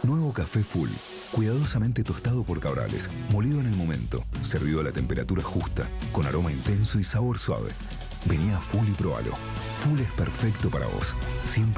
Nuevo café Full, cuidadosamente tostado por Cabrales, molido en el momento, servido a la temperatura justa, con aroma intenso y sabor suave. Vení a Full y probalo. Full es perfecto para vos. Siempre